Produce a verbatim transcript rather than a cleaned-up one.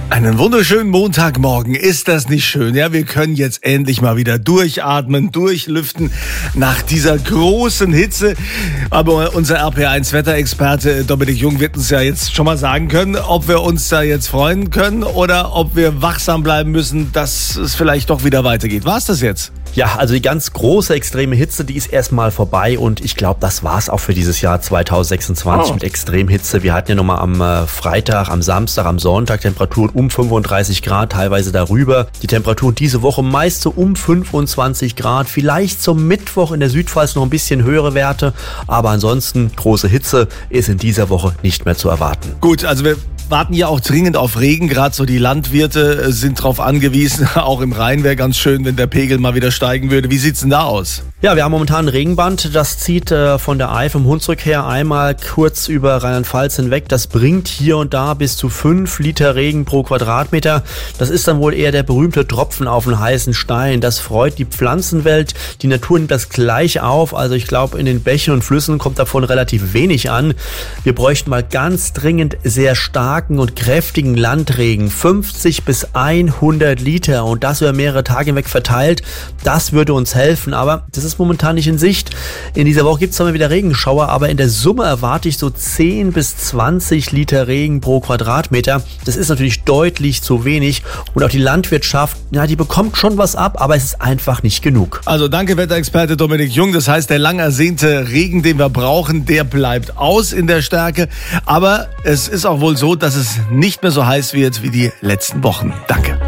Einen wunderschönen Montagmorgen. Ist das nicht schön? Ja, wir können jetzt endlich mal wieder durchatmen, durchlüften nach dieser großen Hitze. Aber unser R P eins Wetterexperte Dominik Jung wird uns ja jetzt schon mal sagen können, ob wir uns da jetzt freuen können oder ob wir wachsam bleiben müssen, dass es vielleicht doch wieder weitergeht. War's das jetzt? Ja, also die ganz große extreme Hitze, die ist erstmal vorbei und ich glaube, das war's auch für dieses Jahr zwanzig sechsundzwanzig oh. mit Extremhitze. Wir hatten ja nochmal am äh, Freitag, am Samstag, am Sonntag Temperaturen um fünfunddreißig Grad, teilweise darüber. Die Temperaturen diese Woche meist so um fünfundzwanzig Grad, vielleicht zum Mittwoch in der Südpfalz noch ein bisschen höhere Werte, aber ansonsten große Hitze ist in dieser Woche nicht mehr zu erwarten. Gut, also wir warten ja auch dringend auf Regen. Gerade so die Landwirte sind drauf angewiesen. Auch im Rhein wäre ganz schön, wenn der Pegel mal wieder steigen würde. Wie sieht's denn da aus? Ja, wir haben momentan ein Regenband. Das zieht äh, von der Eifel im Hunsrück her einmal kurz über Rheinland-Pfalz hinweg. Das bringt hier und da bis zu fünf Liter Regen pro Quadratmeter. Das ist dann wohl eher der berühmte Tropfen auf den heißen Stein. Das freut die Pflanzenwelt. Die Natur nimmt das gleich auf. Also ich glaube, in den Bächen und Flüssen kommt davon relativ wenig an. Wir bräuchten mal ganz dringend sehr stark und kräftigen Landregen, fünfzig bis hundert Liter und das über mehrere Tage hinweg verteilt, das würde uns helfen, aber das ist momentan nicht in Sicht. In dieser Woche gibt es zwar mal wieder Regenschauer, aber in der Summe erwarte ich so zehn bis zwanzig Liter Regen pro Quadratmeter. Das ist natürlich deutlich zu wenig und auch die Landwirtschaft, ja, die bekommt schon was ab, aber es ist einfach nicht genug. Also danke Wetterexperte Dominik Jung, das heißt, der lang ersehnte Regen, den wir brauchen, der bleibt aus in der Stärke, aber es ist auch wohl so, dass es nicht mehr so heiß wird wie die letzten Wochen. Danke.